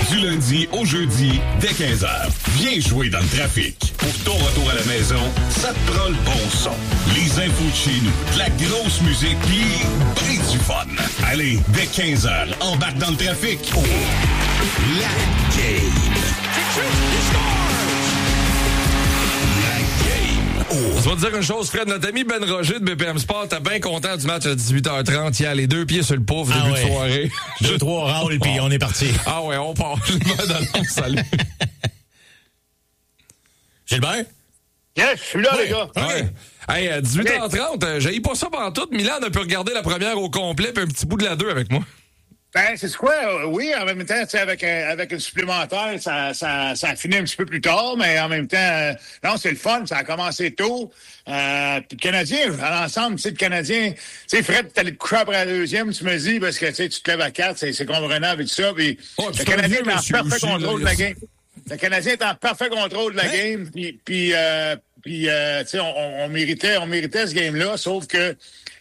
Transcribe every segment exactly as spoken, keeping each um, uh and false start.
Du lundi au jeudi, dès quinze heures. Viens jouer dans le trafic. Pour ton retour à la maison, ça te prend le bon son. Les infos de chez nous, de la grosse musique, pis ben du fun. Allez, dès quinze heures, embarque dans le trafic. Oh. La game. Oh. Je vais te dire une chose, Fred, notre ami Ben Roger de B P M Sport, t'es bien content du match à dix-huit heures trente. Il a les deux pieds sur le pouf, ah début ouais. de soirée. Deux, trois rounds, puis on est parti. Ah ouais, on part. Gilbert, salut. Gilbert? Yes, je suis là, ouais. les gars. Ouais. Hey, à dix-huit heures trente, okay. J'haïs pas ça pendant tout. Milan a pu regarder la première au complet, puis un petit bout de la deux avec moi. Ben, c'est quoi? Oui, en même temps, avec, un, avec une supplémentaire, ça, ça, ça a fini un petit peu plus tard, mais en même temps, euh, non, c'est le fun, ça a commencé tôt. Euh, puis le Canadien, à l'ensemble, tu sais, le Canadien, tu sais, Fred, t'allais te coucher après la deuxième, tu me dis, parce que, tu sais, tu te lèves à quatre, c'est, c'est comprenable avec ça, puis oh, le Canadien est en aussi, parfait aussi, contrôle là, de la game. Le Canadien est en parfait contrôle de la hein? game, puis, puis, euh, puis euh, tu sais, on, on, on méritait, on méritait ce game-là, sauf que,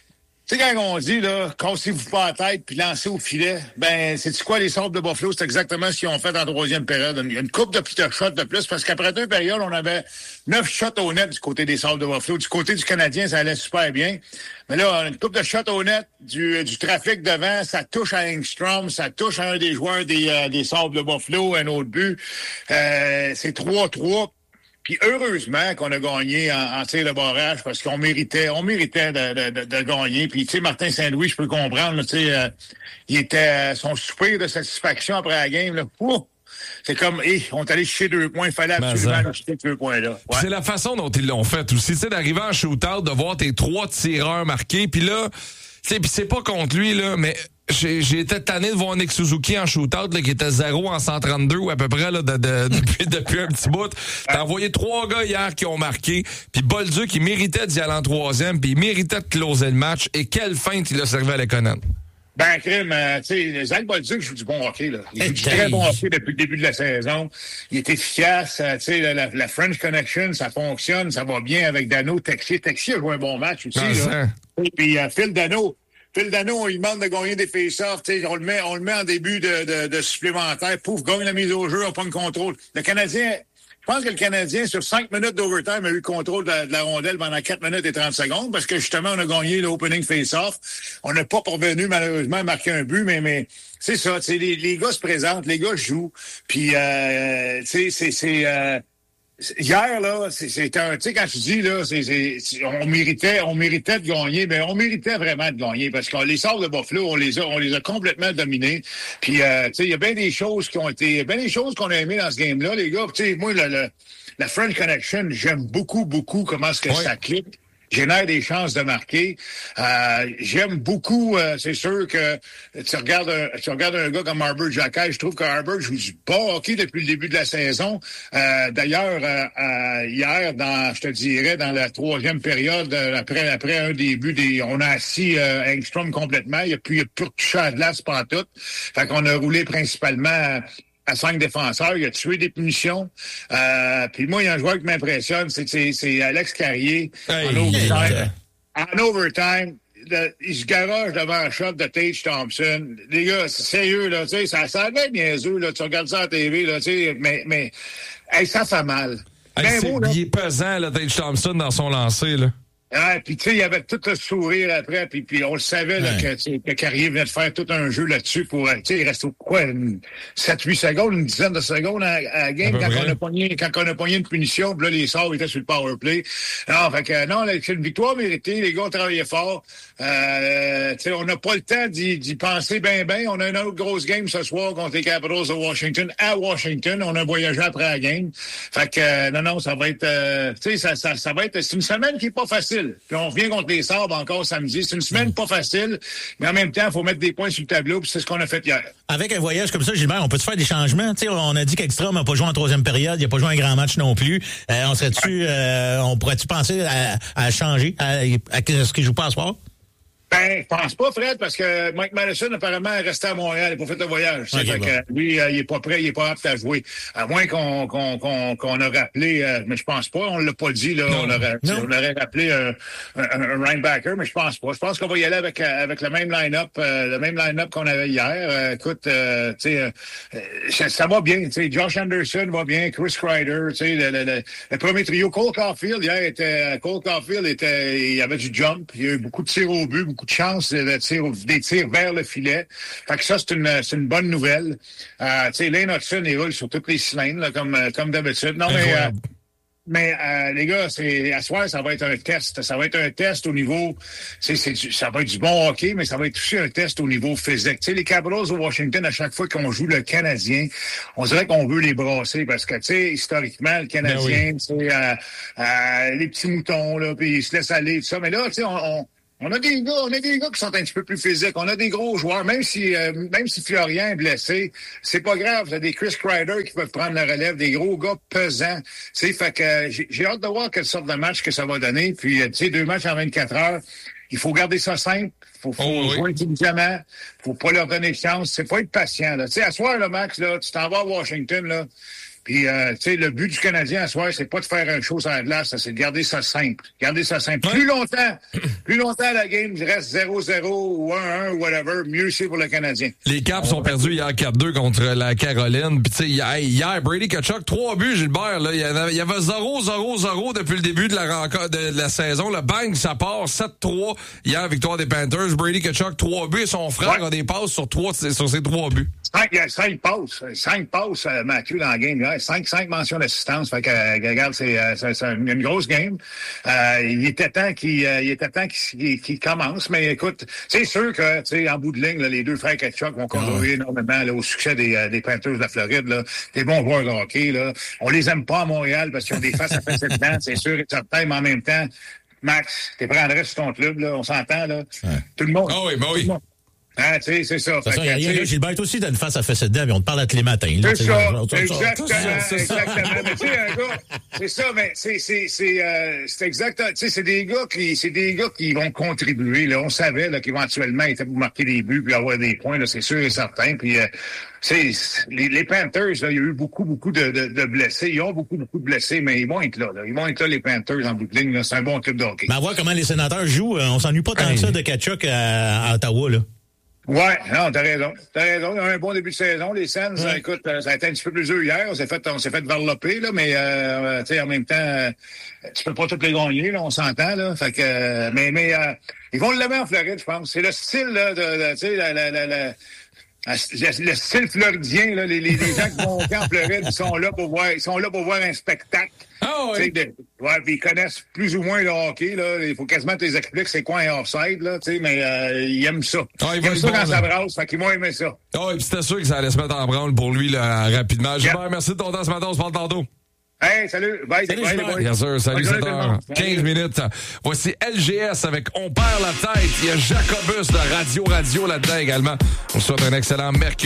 tu sais, quand on dit, là, cassez-vous pas la tête puis lancez au filet, ben, c'est-tu quoi, les Sabres de Buffalo? C'est exactement ce qu'ils ont fait en troisième période. Une, une coupe de petites shots de plus, parce qu'après deux périodes, on avait neuf shots au net du côté des Sabres de Buffalo. Du côté du Canadien, ça allait super bien. Mais là, une coupe de shots au net, du, du trafic devant, ça touche à Engstrom, ça touche à un des joueurs des, euh, des Sabres de Buffalo, un autre but. Euh, c'est trois trois. Puis heureusement qu'on a gagné en, en tir de barrage parce qu'on méritait, on méritait de, de, de gagner. Puis tu sais, Martin Saint-Louis, je peux comprendre, tu sais, euh, il était son soupir de satisfaction après la game. Là, Ouh, c'est comme, hé, on est allé chercher deux points, il fallait absolument aller chercher deux points-là. Ouais. C'est la façon dont ils l'ont fait aussi, tu sais, d'arriver en shootout, de voir tes trois tireurs marqués, puis là, tu sais, puis c'est pas contre lui, là, mais j'ai, j'ai été tanné de voir Nick Suzuki en shootout, là, qui était zéro en cent trente-deux, ou à peu près, là, de, de, depuis, depuis un petit bout. T'as envoyé trois gars hier qui ont marqué, puis Bolduc, il méritait d'y aller en troisième, puis il méritait de closer le match, et quelle feinte il a servi à Lekonen. Ben, crime, euh, tu sais, Zach Bolduc joue du bon hockey, là. Il joue du très bon hockey depuis le début de la saison. Il est efficace, euh, tu sais, la, la, la French Connection, ça fonctionne, ça va bien avec Dano. Texier, Texier a joué un bon match aussi, ah, là. Et puis, euh, Phil Dano. Phil Dano, on lui demande de gagner des face-offs, tu sais, on le met, on le met en début de, de, de supplémentaire. Pouf, gagne la mise au jeu, on prend le contrôle. Le Canadien, je pense que le Canadien, sur cinq minutes d'overtime, a eu le contrôle de la, de la rondelle pendant quatre minutes et trente secondes parce que justement, on a gagné l'opening face-off. On n'a pas parvenu, malheureusement, à marquer un but, mais, mais c'est ça, tu sais, les, les gars se présentent, les gars jouent, puis, euh, tu sais, c'est, c'est, euh, hier, là, c'est, c'est un, tu sais, quand tu dis, là, c'est, c'est, on méritait, on méritait de gagner, mais on méritait vraiment de gagner parce que les Sabres de Buffalo, on les a, on les a complètement dominés. Puis, euh, tu sais, il y a bien des choses qui ont été, bien des choses qu'on a aimées dans ce game-là, les gars. Tu sais, moi, le, le, la French Connection, j'aime beaucoup, beaucoup comment est-ce que ouais. ça clique. Génère des chances de marquer. Euh, j'aime beaucoup, euh, c'est sûr que tu regardes un, tu regardes un gars comme Arbor Xhekaj, je trouve que Arbor joue du bon hockey depuis le début de la saison. Euh, d'ailleurs, euh, euh, hier, dans, je te dirais, dans la troisième période, après, après un début des, on a assis euh, Engstrom complètement. Il n'y a plus, il y a plus touché à la glace pantoute. Fait qu'on a roulé principalement à cinq défenseurs, il a tué des punitions. Euh, puis moi, il y a un joueur qui m'impressionne, c'est, c'est, c'est Alex Carrier. Hey, en overtime, yeah. en overtime le, il se garage devant un shot de Tage Thompson. Les gars, c'est sérieux, là, tu sais, ça, ça a l'air niaiseux, là, tu regardes ça à la T V, là, tu sais, mais, mais, hey, ça fait mal. Hey, c'est, beau, il est pesant, là, Tage Thompson, dans son lancer, là. Ouais, puis tu sais, il y avait tout le sourire après, puis puis on le savait là, ouais. que, que Carrier venait de faire tout un jeu là-dessus pour, tu sais, il reste quoi, sept huit secondes, une dizaine de secondes à, à la game quand on, a pogné, quand on a pogné une punition, puis là, les Sabres étaient sur le power play. Non, fait que non, c'est une victoire méritée, les gars ont travaillé fort. Euh, tu sais, on n'a pas le temps d'y, d'y penser bien, bien. On a une autre grosse game ce soir contre les Capitals de Washington, à Washington. On a voyagé après la game. Fait que, euh, non, non, ça va être, euh, tu sais, ça, ça, ça va être, c'est une semaine qui est pas facile. Puis on revient contre les Sabres encore samedi. C'est une semaine pas facile, mais en même temps, il faut mettre des points sur le tableau, puis c'est ce qu'on a fait hier. Avec un voyage comme ça, Gilbert, on peut-se faire des changements? Tu sais, on a dit qu'Extra n'a pas joué en troisième période, il n'a pas joué un grand match non plus. Euh, on serait-tu, euh, on pourrait-tu penser à, à changer, à, à, à ce qu'il joue pas ce soir? Ben, je pense pas, Fred, parce que Mike Madison, apparemment, est resté à Montréal. Il n'a pas fait le voyage. Okay, fait bon. que lui, euh, il est pas prêt, il est pas apte à jouer. À moins qu'on qu'on qu'on, qu'on a rappelé, euh, mais je pense pas, on l'a pas dit, là. On aurait, on aurait rappelé euh, un, un linebacker, mais je pense pas. Je pense qu'on va y aller avec avec le même line-up, euh, le même line-up qu'on avait hier. Euh, écoute, euh, tu sais, euh, ça, ça va bien. Tu sais, Josh Anderson va bien, Chris Kreider, tu sais, le, le, le, le premier trio. Cole Caulfield, hier, était, Cole Caulfield était, il y avait du jump. Il y a eu beaucoup de tirs au but, beaucoup de chance de tirs, des tirs vers le filet. Fait que ça, c'est une, c'est une bonne nouvelle. Euh, tu sais, Lane Hudson, il roule sur toutes les cylindres, là, comme, comme d'habitude. Non, mais, euh, mais, euh, les gars, c'est, à soir, ça va être un test. Ça va être un test au niveau, c'est, c'est, ça va être du bon hockey, mais ça va être aussi un test au niveau physique. Tu sais, les Capitals de Washington, à chaque fois qu'on joue le Canadien, on dirait qu'on veut les brasser parce que, tu sais, historiquement, le Canadien, ben oui. c'est, euh, euh, les petits moutons, là, puis ils se laissent aller, tout ça. Mais là, tu sais, on, on On a des gars, on a des gars qui sont un petit peu plus physiques. On a des gros joueurs, même si euh, même si Florian est blessé, c'est pas grave. Il y a des Chris Kreider qui peuvent prendre la relève, des gros gars pesants. Tu sais, fait que euh, j'ai, j'ai hâte de voir quelle sorte de match que ça va donner. Puis, tu sais, deux matchs en vingt-quatre heures. Il faut garder ça simple. Faut, faut oh, jouer oui. intelligemment. Faut pas leur donner de chance. C'est pas être patient, là. Tu sais, à soir, le Max, là, tu t'en vas à Washington, là. Puis, euh, tu sais, le but du Canadien à soir, c'est pas de faire une chose à la glace, c'est de garder ça simple. Garder ça simple. Plus longtemps, plus longtemps la game reste zéro zéro ou un un ou whatever, mieux c'est pour le Canadien. Les Caps sont perdus hier quatre deux contre la Caroline. Puis, tu sais, hier, hier, Brady Tkachuk, trois buts, Gilbert, là. Il y avait, il y avait zéro zéro zéro depuis le début de la rencontre, de, de la saison. Le bang, ça part, sept trois. Hier, victoire des Panthers. Brady Tkachuk, trois buts. Son frère ouais. a des passes sur trois, sur ses trois buts. Cinq, cinq passes. Cinq passes, euh, Mathieu, dans la game. Hier. Cinq, cinq mentions d'assistance. Fait que, euh, regarde, c'est, euh, c'est, c'est une, une grosse game. Euh, il était temps qu'il, euh, il était temps qu'il, qu'il commence. Mais écoute, c'est sûr que, tu sais, en bout de ligne, là, les deux frères Tkachuk vont contribuer oh. énormément là, au succès des, euh, des Panthers de la Floride. Là. Des bons joueurs de hockey. Là. On les aime pas à Montréal parce qu'ils ont des faces à fesser dedans, c'est sûr et certain, mais en même temps, Max, t'es prendrais sur ton club, là, on s'entend, là. Ouais. Tout le monde. Ah oui, ben oui. Ah, tu sais, c'est ça. De toute façon, il y a rien, Gilbert aussi, t'as une face à fesser dedans, mais on te parle à tous les matins. Là, c'est ça, genre, exactement, ça, exactement. Mais tu sais, un gars, c'est ça, mais c'est, c'est, c'est, euh, c'est exactement, tu sais, c'est des gars qui, c'est des gars qui vont contribuer, là. On savait, là, qu'éventuellement, ils étaient pour marquer des buts puis avoir des points, là, c'est sûr et certain. Puis, euh, c'est, les, les Panthers, là, il y a eu beaucoup, beaucoup de, de, de blessés. Ils ont beaucoup, beaucoup de blessés, mais ils vont être là, là. Ils vont être là, les Panthers, en bout de ligne, là. C'est un bon club de hockey. Mais à voir comment les Sénateurs jouent, on s'ennuie pas tant que ça de Tkachuk à, à Ottawa, là. Ouais, non, t'as raison. T'as raison. Il y a un bon début de saison. Les Sens, ouais. écoute, ça a été un petit peu plus dur hier. On s'est fait, on s'est fait varloper, là, mais, euh, tu sais, en même temps, euh, tu peux pas toutes les gagner, là, on s'entend, là. Fait que, euh, mais, mais, euh, ils vont le lever en Floride, je pense. C'est le style, là, de, de tu sais, la, la, la, la Le, le style floridien, là, les, les, les gens qui vont en Floride, ils sont là pour voir, ils sont là pour voir un spectacle. Ah oui. De, ouais, puis ils connaissent plus ou moins le hockey, là. Il faut quasiment que tu les expliques c'est quoi un offside, là, tu sais, mais euh, ils aiment ça. Ah, ils aiment ça bon, quand là. Ça brasse, fait qu'ils vont aimer ça. Ah, et puis c'était sûr que ça allait se mettre en branle pour lui, là, rapidement. Yep. Gilbert, merci de ton temps ce matin, on se parle tantôt. Hey, salut. Bye. Salut, bye, bye. Bien sûr, salut, sept heures quinze minutes. Voici L G S avec On perd la tête. Il y a Jacobus de Radio Radio là-dedans également. On souhaite un excellent mercredi.